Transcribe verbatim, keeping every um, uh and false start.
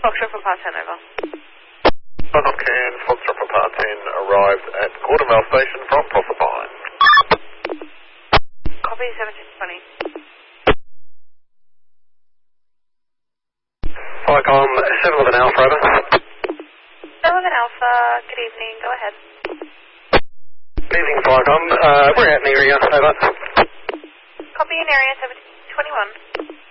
Foxtrot for Part ten, over. Can Foxtrot for Part ten arrived at Quartervale Station from Proserpine. Copy seventeen twenty. Flycom seven with an Alpha, over. seven with an Alpha, good evening, go ahead. Good evening, Flycom. Uh, we're out in the area, over. Copy in area seventeen twenty-one.